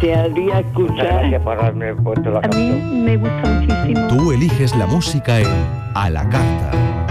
desearía escuchar. Gracias por haberme puesto la A mí canción. me gusta muchísimo. Tú eliges la música en A la Carta.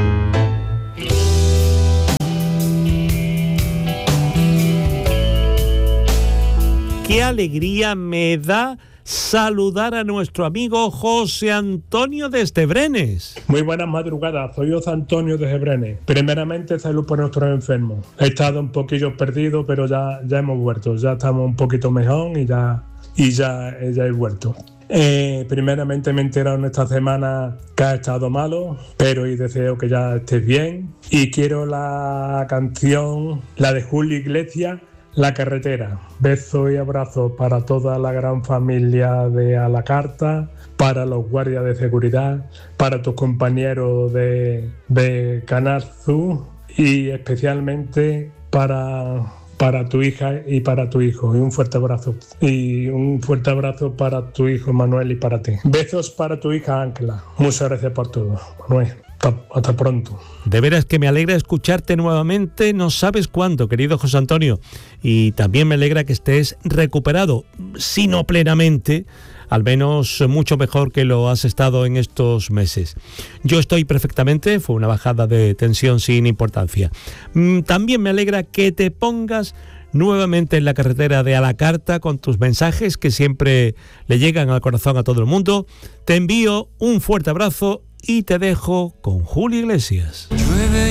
Qué alegría me da saludar a nuestro amigo José Antonio desde Brenes. Muy buenas madrugadas, soy José Antonio de Brenes. Primeramente, salud por nuestros enfermos. He estado un poquillo perdido, pero ya hemos vuelto, ya estamos un poquito mejor y ya he vuelto. Primeramente me he enterado en esta semana que has estado malo, pero y deseo que ya estés bien. Y quiero la canción, la de Julio Iglesias, La Carretera. Besos y abrazos para toda la gran familia de A la Carta, para los guardias de seguridad, para tus compañeros de Canal Sur y especialmente para tu hija y para tu hijo. Y un fuerte abrazo. Y un fuerte abrazo para tu hijo Manuel y para ti. Besos para tu hija Ángela. Muchas gracias por todo, Manuel. Hasta pronto. De veras que me alegra escucharte nuevamente, no sabes cuánto, querido José Antonio. Y también me alegra que estés recuperado, si no plenamente, al menos mucho mejor que lo has estado en estos meses. Yo estoy perfectamente, fue una bajada de tensión sin importancia. También me alegra que te pongas nuevamente en la carretera de A la Carta con tus mensajes que siempre le llegan al corazón a todo el mundo. Te envío un fuerte abrazo y te dejo con Julio Iglesias. Llueve